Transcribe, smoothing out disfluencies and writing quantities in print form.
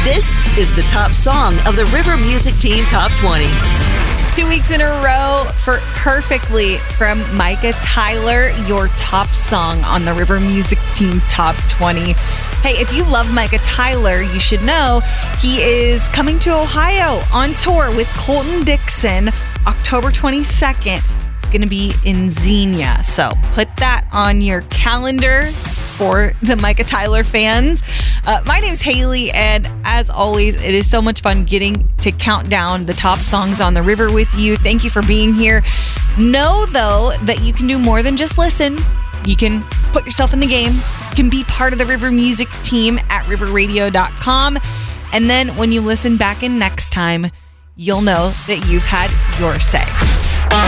This is the top song of the River Music Team Top 20. 2 weeks in a row for Perfectly from Micah Tyler, your top song on the River Music Team Top 20. Hey, if you love Micah Tyler, you should know he is coming to Ohio on tour with Colton Dixon October 22nd. It's going to be in Xenia. So put that on your calendar for the Micah Tyler fans. My name's Haley, and as always, it is so much fun getting to count down the top songs on the river with you. Thank you for being here. Know, though, that you can do more than just listen. You can put yourself in the game. You can be part of the River Music Team at riverradio.com. And then when you listen back in next time, you'll know that you've had your say.